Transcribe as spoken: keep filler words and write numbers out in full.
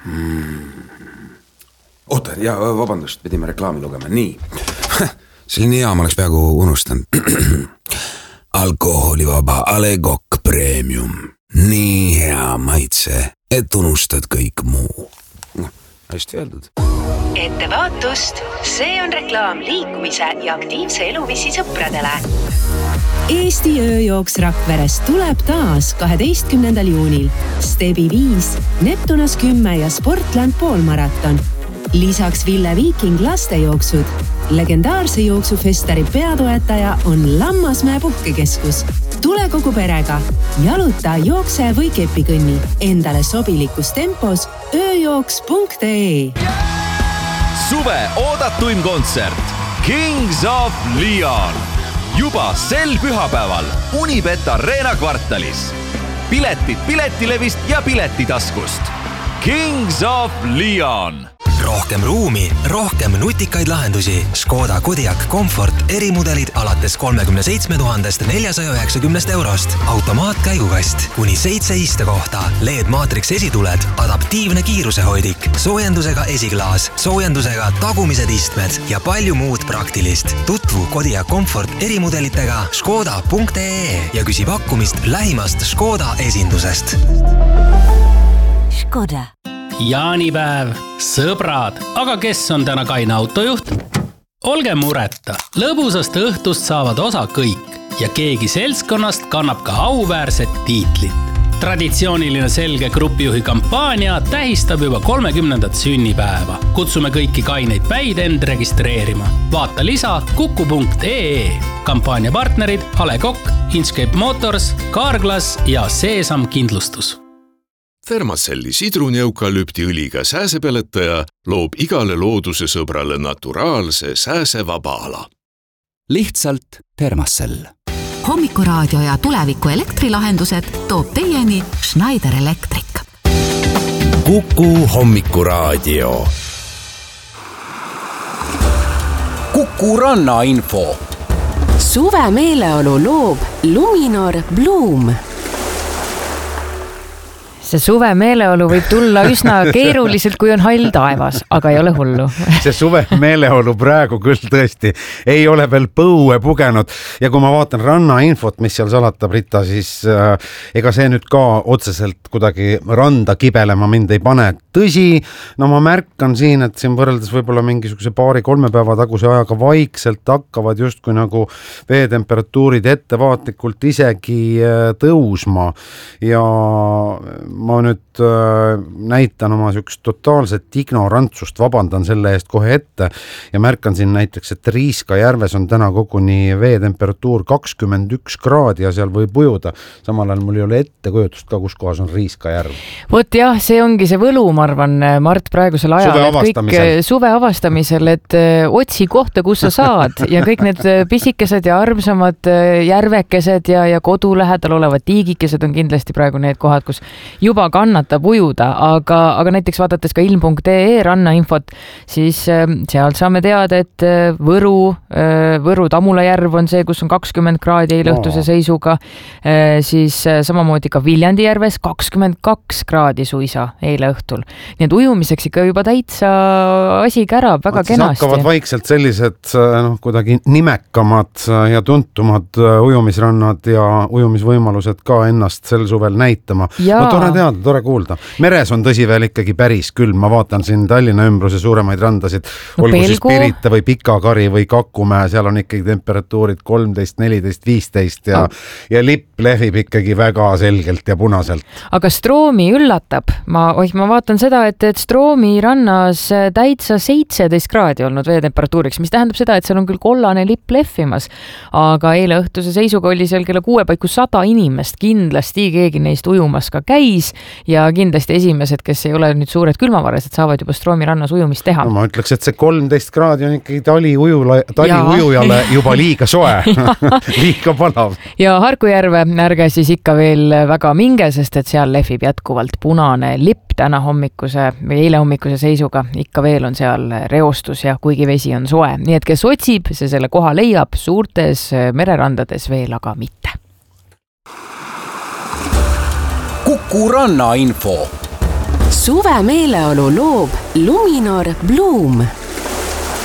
Oota, ja vabandust, pidime reklaami lugema, nii. Selline hea, ma oleks peaaegu unustanud. Alkoholivaba A Le Coq Premium. Nii hea maitse, et unustad kõik muu. No, hästi öeldud. Ettevaatust, see on reklaam liikumise ja aktiivse eluviisi sõpradele. Eesti ööjooks Rakverest tuleb taas kaheteistkümnendal juunil. Stebi viis, Neptunas kümme ja Sportland poolmaraton. Lisaks Ville Viiking lastejooksud. Legendaarse jooksufestari peatoetaja on Lammasmäe puhkekeskus. Tule kogu perega. Jaluta, jookse või kepikõnni. Endale sobilikus tempos ööjooks punkt ee. Suve oodatuim kontsert Kings of Leon. Juba sel pühapäeval Unibet Arena kvartalis. Piletid Piletilevist ja Piletitaskust. Kings of Leon. Rohkem ruumi, rohkem nutikaid lahendusi. Škoda Kodiaq Comfort erimudelid alates kolmekümne seitsme tuhandest neljasaja üheksakümnest eurost. Automaatkäigukast, kuni seitse istekohta, L E D Matrix esituled, adaptiivne kiirusehoidik, soojendusega esiklaas, soojendusega tagumised istmed ja palju muud praktilist. Tutvu Kodiaq Comfort erimudelitega škoda punkt ee ja küsi pakkumist lähimast Škoda esindusest. Škoda. Jaanipäev, sõbrad, aga kes on täna kaine autojuht? Olge mureta, lõbusast õhtust saavad osa kõik ja keegi seltskonnast kannab ka auväärset tiitlit. Traditsiooniline selge grupijuhi kampaania tähistab juba kolmekümnendat sünnipäeva. Kutsume kõiki kaineid päid end registreerima. Vaata lisa kuku punkt ee. Kampaania partnerid A Le Coq, Inchcape Motors, Carglass ja Seesam kindlustus. Thermacelli sidrunieukalüptiõliga sääsepeletaja loob igale looduse sõbrale naturaalse sääsevaba ala. Lihtsalt Thermacell. Hommikuraadio ja tuleviku elektrilahendused toob teieni Schneider Electric. Kuku Hommikuraadio. Kuku rannainfo. Suve meeleolu loob Luminor Bloom. See suve meeleolu võib tulla üsna keeruliselt, kui on hall taevas, aga ei ole hullu. See suve meeleolu praegu küll tõesti ei ole veel põue pugenud ja kui ma vaatan rannainfot, mis seal salatab Rita, siis äh, ega see nüüd ka otseselt kuidagi randa kibelema mind ei pane. Tõsi, no ma märkan siin, et siin võrreldes võib-olla mingisuguse paari-kolme päeva taguse ajaga vaikselt hakkavad just kui nagu veetemperatuurid ettevaatlikult isegi äh, tõusma ja ma nüüd äh, näitan oma sükst totaalset ignorantsust, vabandan selle eest kohe ette ja märkan siin näiteks, et Riiska järves on täna koguni veetemperatuur kakskümmend üks kraadi ja seal võib ujuda. Samal ajal mul ei ole ettekujutust ka, kus kohas on Riiska järv. Vot jah, see ongi see võlu, ma arvan, Mart, praegusel ajal. Suve avastamisel. Kõik, suve avastamisel, et otsi kohta, kus sa saad ja kõik need pisikesed ja armsamad järvekesed ja, ja kodu lähedal olevad tiigikesed on kindlasti praegu need kohad, kus juba kannatab ujuda, aga, aga näiteks vaadates ka ilm punkt ee rannainfot, siis seal saame teada, et Võru, Võru Tamula järv on see, kus on kakskümmend kraadi eilõhtuse seisuga, siis samamoodi ka Viljandi järves kakskümmend kaks kraadi suisa eilõhtul. Nii et ujumiseks ikka juba täitsa asi kärab väga kenasti. Hakkavad vaikselt sellised no, kuidagi nimekamad ja tuntumad ujumisrannad ja ujumisvõimalused ka ennast sel suvel näitama. Ja. No tore teada, tore kuulda. Meres on tõsi veel ikkagi päris külm. Ma vaatan siin Tallinna ümbruse suuremaid randasid, no, olgu siis Pirita või Pikakari või Kakumäe, seal on ikkagi temperatuurid kolmteist, neliteist, viisteist ja, ah. ja lipp lehvib ikkagi väga selgelt ja punaselt. Aga Stroomi üllatab. Ma, oih, ma vaatan seda, et, et Stroomi rannas täitsa seitseteist kraadi olnud veetemperatuuriks, mis tähendab seda, et seal on küll kollane lipp lehvimas, aga eile õhtuse seisuga oli seal kella kuue paiku sada inimest, kindlasti keegi neist ujumas ka käis ja kindlasti esimesed, kes ei ole nüüd suured külmavaresed, saavad juba Stroomi rannas ujumist teha. No, ma ütleks, et see kolmteist kraadi on ikkagi tali, ujula, tali ujujale juba liiga soe, liiga palav. Ja Harkujärve ärge siis ikka veel väga minge, sest et seal lehvib jätkuvalt punane lipp täna hommikuse või eile hommikuse seisuga. Ikka veel on seal reostus ja kuigi vesi on soe. Nii et kes otsib, see selle koha leiab, suurtes mererandades veel aga mitte. Kuku rannainfo. suve meeleolu loob Luminor Bloom.